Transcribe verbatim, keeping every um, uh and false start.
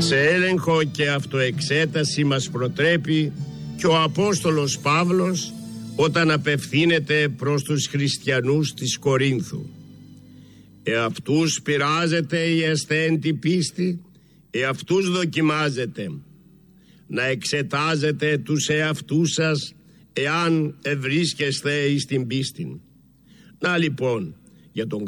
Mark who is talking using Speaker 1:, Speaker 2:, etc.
Speaker 1: Σε έλεγχο και αυτοεξέταση μας προτρέπει και ο Απόστολος Παύλος όταν απευθύνεται προς τους χριστιανούς της Κορίνθου. Εαυτούς πειράζεται η ασθέντη πίστη, εαυτούς δοκιμάζετε. Να εξετάζετε τους εαυτούς σας εάν ευρίσκεστε εις την πίστη. Να λοιπόν, για τον